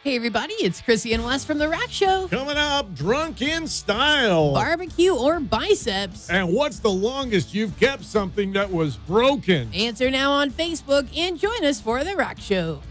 Hey, everybody, it's Chrissy and Wes from The Rack Show. Coming up, drunk in style. Barbecue or biceps? And what's the longest you've kept something that was broken? Answer now on Facebook and join us for The Rack Show.